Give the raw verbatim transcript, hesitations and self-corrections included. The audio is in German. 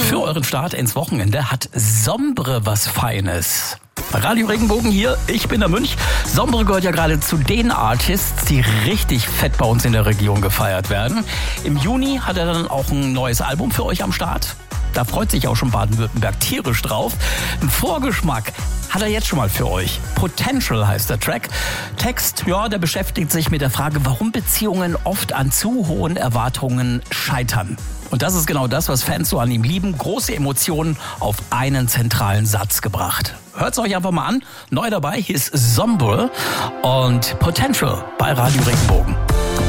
Für euren Start ins Wochenende hat Sombre was Feines. Radio Regenbogen hier, ich bin der Münch. Sombre gehört ja gerade zu den Artists, die richtig fett bei uns in der Region gefeiert werden. Im Juni hat er dann auch ein neues Album für euch am Start. Da freut sich auch schon Baden-Württemberg tierisch drauf. Ein Vorgeschmack hat er jetzt schon mal für euch. Potential heißt der Track. Text, ja, der beschäftigt sich mit der Frage, warum Beziehungen oft an zu hohen Erwartungen scheitern. Und das ist genau das, was Fans so an ihm lieben. Große Emotionen auf einen zentralen Satz gebracht. Hört's euch einfach mal an. Neu dabei, hier ist Sombre und Potential bei Radio Regenbogen.